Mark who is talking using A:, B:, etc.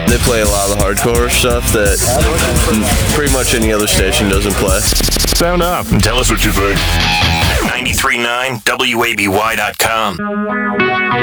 A: They play a lot of the hardcore stuff that pretty much any other station doesn't play.
B: Sound up and tell us what you think.
C: 93.9 WABY.com.